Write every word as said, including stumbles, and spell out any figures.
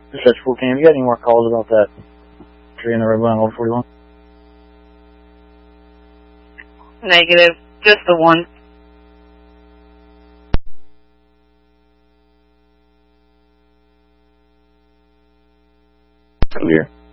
Dispatch four Cam, you got any more calls about that tree in the roadway on Old forty-one? Negative. Just the one. Clear.